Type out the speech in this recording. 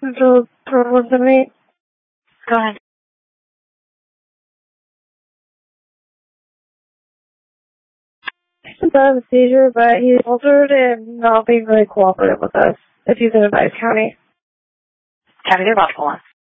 Central Total Intimate. Go ahead. He's a seizure, but he's altered and not being really cooperative with us. If he's in a nice county. County, they're about to pull on.